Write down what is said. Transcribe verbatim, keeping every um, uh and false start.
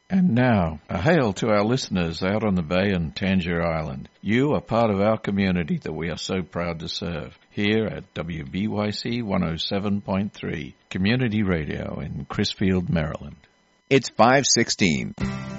And now, a hail to our listeners out on the bay and Tangier Island. You are part of our community that we are so proud to serve. Here at W B Y C one oh seven point three, Community Radio in Crisfield, Maryland. It's five sixteen.